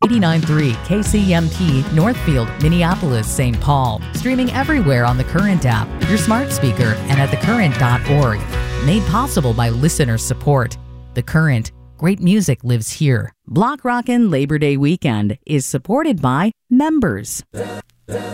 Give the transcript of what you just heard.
89.3 KCMP, Northfield, Minneapolis, St. Paul. Streaming everywhere on the Current app, your smart speaker, and at thecurrent.org. Made possible by listener support. The Current. Great music lives here. Block Rockin' Labor Day weekend is supported by members.